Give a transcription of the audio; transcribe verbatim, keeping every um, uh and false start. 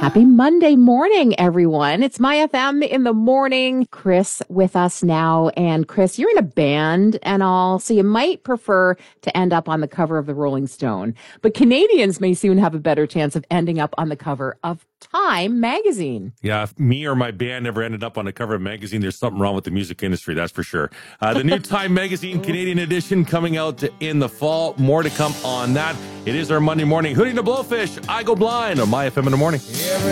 Happy Monday morning, everyone. It's My F M in the morning. Chris with us now. And Chris, you're in a band and all, so you might prefer to end up on the cover of the Rolling Stone. But Canadians may soon have a better chance of ending up on the cover of Time magazine. Yeah, if me or my band never ended up on the cover of a magazine, there's something wrong with the music industry, that's for sure. Uh, the new Time magazine Canadian edition coming out in the fall. More to come on that. It is our Monday morning. Hootie and the Blowfish, I Go Blind on My F M in the morning.